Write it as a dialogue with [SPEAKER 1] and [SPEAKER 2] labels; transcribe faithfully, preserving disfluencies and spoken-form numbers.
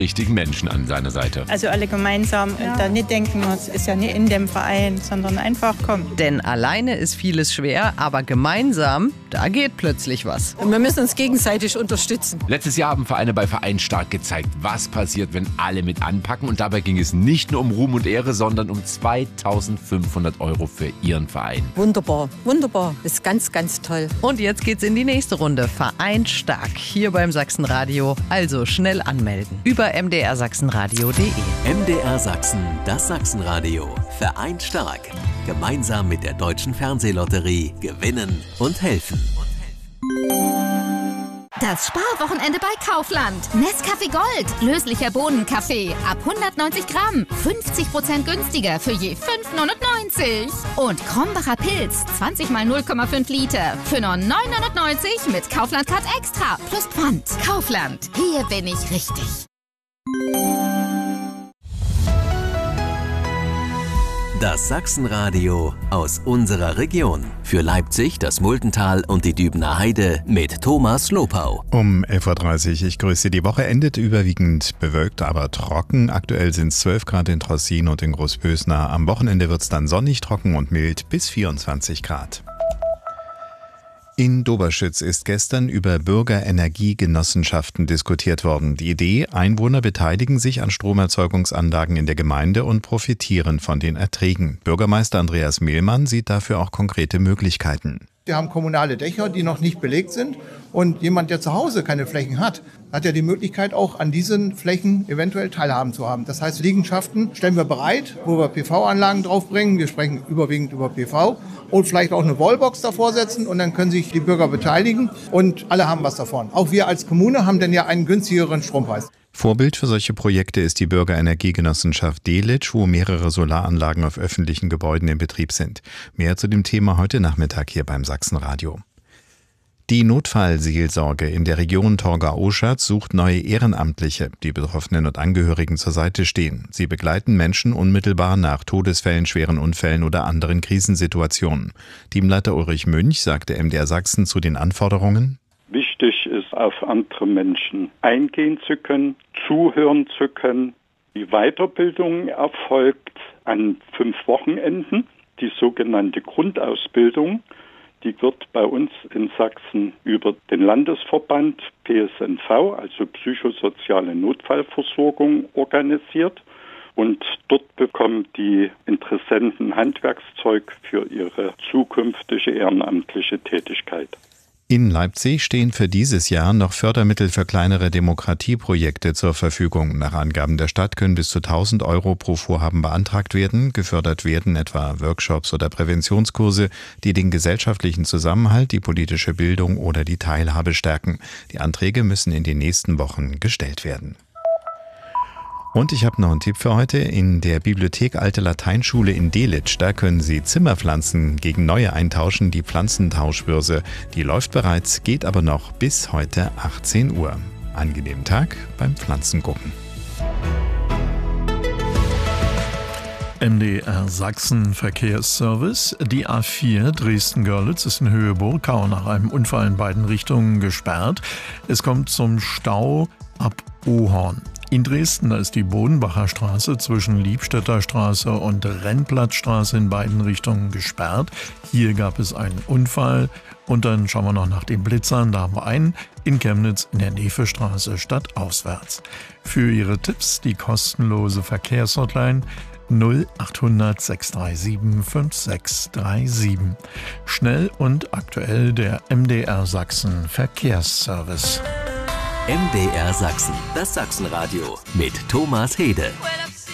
[SPEAKER 1] richtigen Menschen an seiner Seite.
[SPEAKER 2] Also alle gemeinsam, ja. Da nicht denken, es ist ja nicht in dem Verein, sondern einfach kommen.
[SPEAKER 3] Denn alleine ist vieles schwer, aber gemeinsam, da geht plötzlich was.
[SPEAKER 4] Und wir müssen uns gegenseitig unterstützen.
[SPEAKER 1] Letztes Jahr haben Vereine bei Verein Stark gezeigt, was passiert, wenn alle mit anpacken. Und dabei ging es nicht nur um Ruhm und Ehre, sondern um zweitausendfünfhundert Euro für ihren Verein.
[SPEAKER 4] Wunderbar, wunderbar. Das ist ganz, ganz toll.
[SPEAKER 3] Und jetzt geht's in die nächste Runde. Verein Stark, hier beim Sachsenradio. Also schnell anmelden. Über m d r sachsenradio punkt d e.
[SPEAKER 5] M D R Sachsen, das Sachsenradio. Verein Stark. Gemeinsam mit der Deutschen Fernsehlotterie gewinnen und helfen.
[SPEAKER 6] Das Sparwochenende bei Kaufland. Nescafé Gold, löslicher Bohnenkaffee ab hundertneunzig Gramm, fünfzig Prozent günstiger für je fünf neunundneunzig. Und Krombacher Pilz, zwanzig mal null Komma fünf Liter für nur neun neunundneunzig mit Kaufland Card Extra plus Pfand. Kaufland, hier bin ich richtig.
[SPEAKER 5] Das Sachsenradio aus unserer Region. Für Leipzig, das Muldental und die Dübener Heide mit Thomas Lopau.
[SPEAKER 7] Um elf Uhr dreißig, ich grüße Sie. Die Woche endet überwiegend bewölkt, aber trocken. Aktuell sind es zwölf Grad in Trossin und in Großbösnar. Am Wochenende wird es dann sonnig, trocken und mild bis vierundzwanzig Grad. In Doberschütz ist gestern über Bürgerenergiegenossenschaften diskutiert worden. Die Idee, Einwohner beteiligen sich an Stromerzeugungsanlagen in der Gemeinde und profitieren von den Erträgen. Bürgermeister Andreas Mehlmann sieht dafür auch konkrete Möglichkeiten.
[SPEAKER 8] Wir haben kommunale Dächer, die noch nicht belegt sind. Und jemand, der zu Hause keine Flächen hat, hat ja die Möglichkeit, auch an diesen Flächen eventuell Teilhaben zu haben. Das heißt, Liegenschaften stellen wir bereit, wo wir P V-Anlagen draufbringen. Wir sprechen überwiegend über P V. Und vielleicht auch eine Wallbox davor setzen. Und dann können sich die Bürger beteiligen. Und alle haben was davon. Auch wir als Kommune haben dann ja einen günstigeren Strompreis.
[SPEAKER 7] Vorbild für solche Projekte ist die Bürgerenergiegenossenschaft Delitzsch, wo mehrere Solaranlagen auf öffentlichen Gebäuden in Betrieb sind. Mehr zu dem Thema heute Nachmittag hier beim Sachsenradio. Die Notfallseelsorge in der Region Torgau-Oschatz sucht neue Ehrenamtliche, die Betroffenen und Angehörigen zur Seite stehen. Sie begleiten Menschen unmittelbar nach Todesfällen, schweren Unfällen oder anderen Krisensituationen. Teamleiter Ulrich Münch sagte M D R Sachsen zu den Anforderungen:
[SPEAKER 9] Wichtig ist, auf andere Menschen eingehen zu können, zuhören zu können. Die Weiterbildung erfolgt an fünf Wochenenden, die sogenannte Grundausbildung. Die wird bei uns in Sachsen über den Landesverband P S N V, also Psychosoziale Notfallversorgung, organisiert. Und dort bekommen die Interessenten Handwerkszeug für ihre zukünftige ehrenamtliche Tätigkeit.
[SPEAKER 7] In Leipzig stehen für dieses Jahr noch Fördermittel für kleinere Demokratieprojekte zur Verfügung. Nach Angaben der Stadt können bis zu tausend Euro pro Vorhaben beantragt werden. Gefördert werden etwa Workshops oder Präventionskurse, die den gesellschaftlichen Zusammenhalt, die politische Bildung oder die Teilhabe stärken. Die Anträge müssen in den nächsten Wochen gestellt werden. Und ich habe noch einen Tipp für heute. In der Bibliothek Alte Lateinschule in Delitzsch, da können Sie Zimmerpflanzen gegen neue eintauschen, die Pflanzentauschbörse. Die läuft bereits, geht aber noch bis heute achtzehn Uhr. Angenehmen Tag beim Pflanzengucken.
[SPEAKER 10] M D R Sachsen Verkehrsservice. Die A vier Dresden-Görlitz ist in Höhe Burgau nach einem Unfall in beiden Richtungen gesperrt. Es kommt zum Stau ab Ohorn. In Dresden, da ist die Bodenbacher Straße zwischen Liebstädter Straße und Rennplatzstraße in beiden Richtungen gesperrt. Hier gab es einen Unfall. Und dann schauen wir noch nach den Blitzern. Da haben wir einen in Chemnitz in der Nevestraße stadtauswärts. Für Ihre Tipps die kostenlose Verkehrshotline null achthundert sechs drei sieben fünf sechs drei sieben. Schnell und aktuell der M D R Sachsen Verkehrsservice.
[SPEAKER 5] M D R Sachsen, das Sachsenradio mit Thomas Hede.